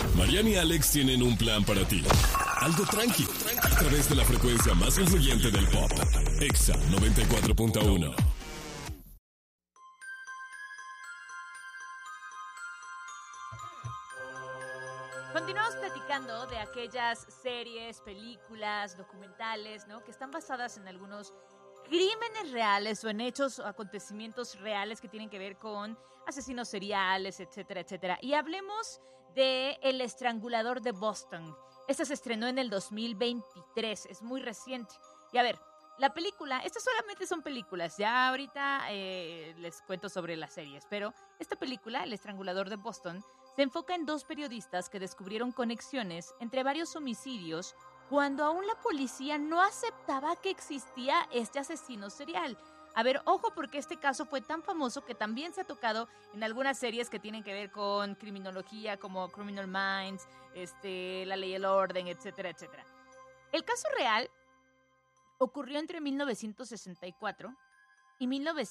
Mariana y Alex tienen un plan para ti. Algo tranqui, a través de la frecuencia más influyente del pop. Exa 94.1. Continuamos platicando de aquellas series, películas, documentales, ¿no? Que están basadas en algunos crímenes reales o en hechos o acontecimientos reales que tienen que ver con asesinos seriales, etcétera, etcétera. Y hablemos de El Estrangulador de Boston. Esta se estrenó en el 2023, es muy reciente. Y a ver, la película, estas solamente son películas, ya ahorita les cuento sobre las series, pero esta película, El Estrangulador de Boston, se enfoca en dos periodistas que descubrieron conexiones entre varios homicidios cuando aún la policía no aceptaba que existía este asesino serial. A ver, ojo, porque este caso fue tan famoso que también se ha tocado en algunas series que tienen que ver con criminología, como Criminal Minds, La Ley y el Orden, etcétera, etcétera. El caso real ocurrió entre 1964 y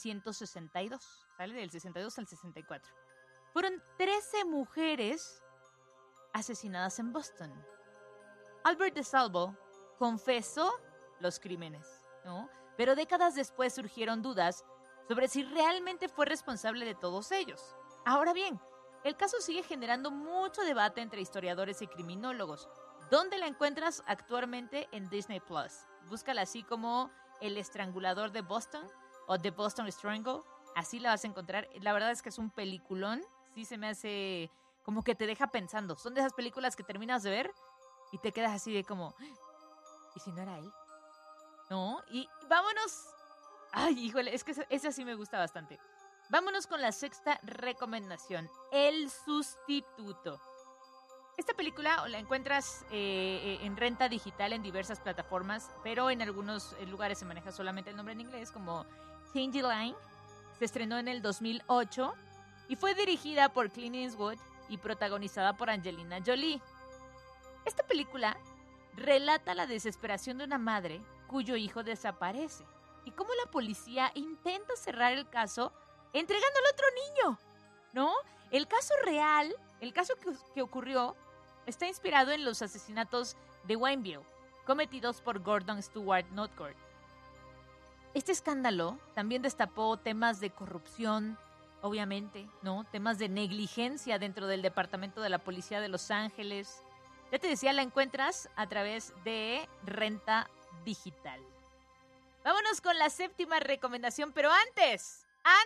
1962, ¿sale? Del 62 al 64. Fueron 13 mujeres asesinadas en Boston. Albert DeSalvo confesó los crímenes, ¿no? Pero décadas después surgieron dudas sobre si realmente fue responsable de todos ellos. Ahora bien, el caso sigue generando mucho debate entre historiadores y criminólogos. ¿Dónde la encuentras actualmente? En Disney Plus. Búscala así como El Estrangulador de Boston o The Boston Strangle. Así la vas a encontrar. La verdad es que es un peliculón. Sí se me hace como que te deja pensando. Son de esas películas que terminas de ver y te quedas así de como, ¿y si no era él? ¿No? Y vámonos. Ay, híjole, es que esa sí me gusta bastante. Vámonos con la sexta recomendación. El Sustituto. Esta película la encuentras en renta digital en diversas plataformas, pero en algunos lugares se maneja solamente el nombre en inglés, como Changeling. Se estrenó en el 2008 y fue dirigida por Clint Eastwood y protagonizada por Angelina Jolie. Esta película relata la desesperación de una madre cuyo hijo desaparece y cómo la policía intenta cerrar el caso entregando al otro niño, ¿no? El caso real, el caso que ocurrió, está inspirado en los asesinatos de Wineville, cometidos por Gordon Stewart Northgard. Este escándalo también destapó temas de corrupción, obviamente, ¿no? Temas de negligencia dentro del Departamento de la Policía de Los Ángeles. Ya te decía, la encuentras a través de renta digital. Vámonos con la séptima recomendación, pero antes,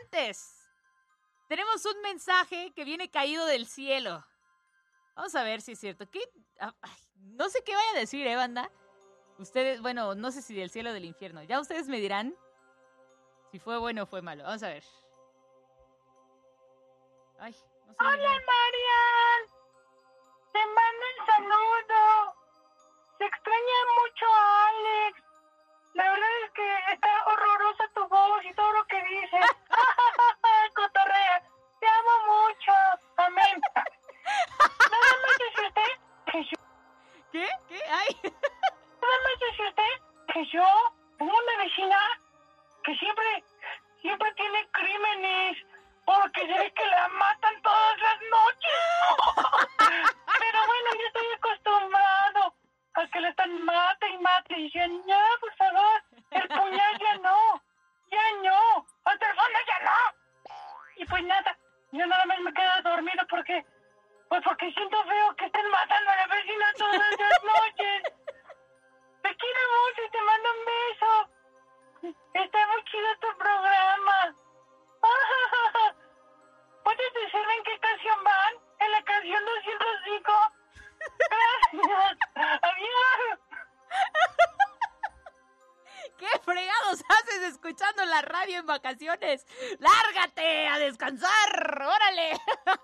tenemos un mensaje que viene caído del cielo. Vamos a ver si es cierto. ¿Qué? Ay, no sé qué vaya a decir, banda? Ustedes, bueno, no sé si del cielo o del infierno. Ya ustedes me dirán si fue bueno o fue malo. Vamos a ver. Ay, no sé. ¡Hola, Marian! ¡Te mando un saludo! Se extraña mucho a Alex. La verdad es que está horrorosa tu voz y todo lo que dices. Cotorrea, te amo mucho. Amén. Nada más dice usted que yo... ¿Qué? ¡Ay! Nada más dice usted que yo tengo una vecina que siempre tiene crímenes porque se ve que la matan todas las noches. Pero bueno, yo estoy acostumbrado a que le están mate y dicen, ya, por favor, el puñal ya no, otra persona ya no. Y pues nada, yo nada más me quedo dormido porque siento feo que estén matando a la vecina todas las noches. Te quiero mucho y te mando un beso. Está muy chido tu programa. ¿Puedes decirme en qué canción van? En la canción 205. Gracias. Adiós. ¿Qué fregados haces escuchando la radio en vacaciones? ¡Lárgate a descansar! ¡Órale!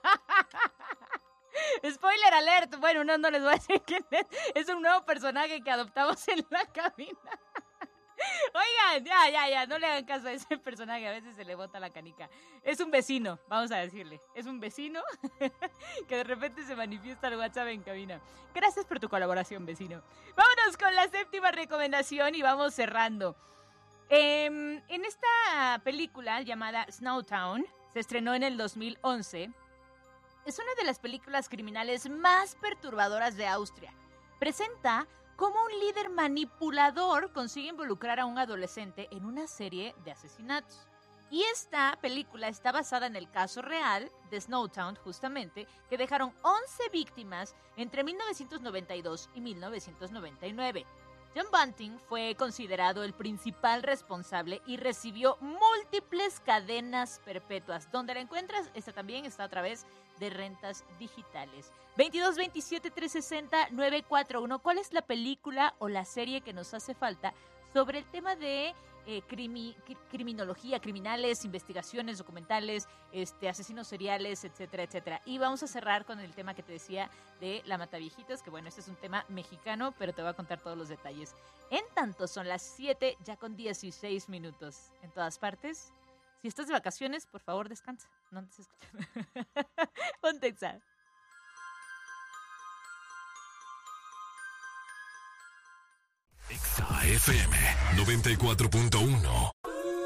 Spoiler alert. Bueno, no les voy a decir quién es. Es un nuevo personaje que adoptamos en la cabina. Oigan, ya, no le hagan caso a ese personaje, a veces se le bota la canica. Es un vecino, vamos a decirle. Es un vecino que de repente se manifiesta al WhatsApp en cabina. Gracias por tu colaboración, vecino. Vámonos con la séptima recomendación y vamos cerrando. En esta película llamada Snowtown, se estrenó en el 2011. es una de las películas criminales más perturbadoras de Austria. Presenta cómo un líder manipulador consigue involucrar a un adolescente en una serie de asesinatos. Y esta película está basada en el caso real de Snowtown, justamente, que dejaron 11 víctimas entre 1992 y 1999. John Bunting fue considerado el principal responsable y recibió múltiples cadenas perpetuas. Donde la encuentras, esta también está a través de rentas digitales. 2227-360-941. ¿Cuál es la película o la serie que nos hace falta sobre el tema de criminología, criminales, investigaciones, documentales, asesinos seriales, etcétera, etcétera? Y vamos a cerrar con el tema que te decía de La Mataviejitas, que bueno, este es un tema mexicano, pero te voy a contar todos los detalles. En tanto, son las 7 ya con 16 minutos. En todas partes. Si estás de vacaciones, por favor, descansa. No te escuchas. Ponte Exa. Exa FM 94.1.